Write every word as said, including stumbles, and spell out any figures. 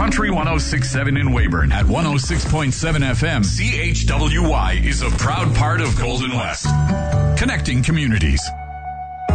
Country one oh six point seven in Weyburn at one oh six point seven F M. C H W Y is a proud part of Golden West. Connecting communities.